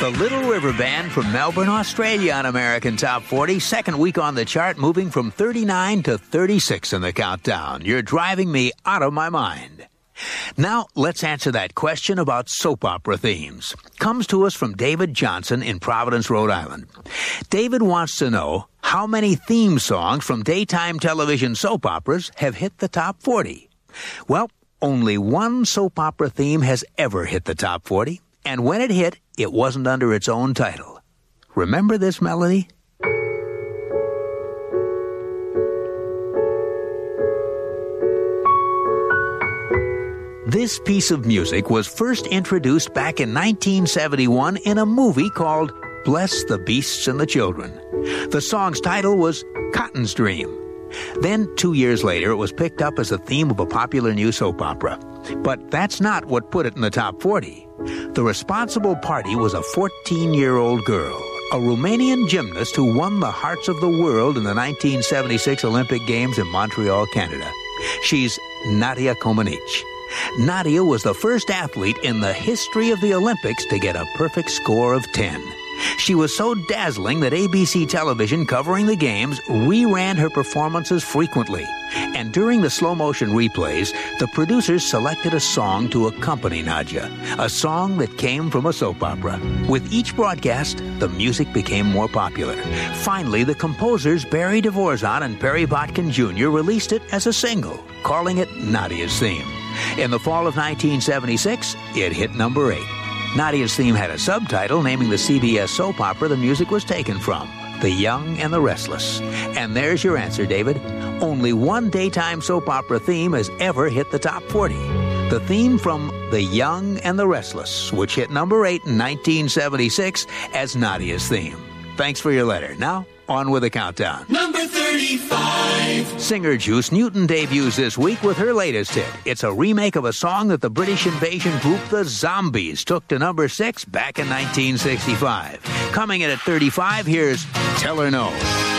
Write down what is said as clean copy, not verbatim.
The Little River Band from Melbourne, Australia on American Top 40. Second week on the chart, moving from 39 to 36 in the countdown. You're driving me out of my mind. Now, let's answer that question about soap opera themes. Comes to us from David Johnson in Providence, Rhode Island. David wants to know how many theme songs from daytime television soap operas have hit the top 40. Well, only one soap opera theme has ever hit the top 40, and when it hit, it wasn't under its own title. Remember this melody? This piece of music was first introduced back in 1971 in a movie called Bless the Beasts and the Children. The song's title was Cotton's Dream. Then, 2 years later, it was picked up as the theme of a popular new soap opera. But that's not what put it in the top 40. The responsible party was a 14-year-old girl, a Romanian gymnast who won the hearts of the world in the 1976 Olympic Games in Montreal, Canada. She's Nadia Comaneci. Nadia was the first athlete in the history of the Olympics to get a perfect score of 10. She was so dazzling that ABC television covering the games reran her performances frequently. And during the slow-motion replays, the producers selected a song to accompany Nadia, a song that came from a soap opera. With each broadcast, the music became more popular. Finally, the composers Barry Dvorak and Perry Botkin Jr. released it as a single, calling it Nadia's Theme. In the fall of 1976, it hit number 8. Nadia's Theme had a subtitle naming the CBS soap opera the music was taken from, The Young and the Restless. And there's your answer, David. Only one daytime soap opera theme has ever hit the top 40. The theme from The Young and the Restless, which hit number 8 in 1976 as Nadia's Theme. Thanks for your letter. Now, on with the countdown. Number 35. Singer Juice Newton debuts this week with her latest hit. It's a remake of a song that the British invasion group The Zombies took to number 6 back in 1965. Coming in at 35, here's Tell Her No.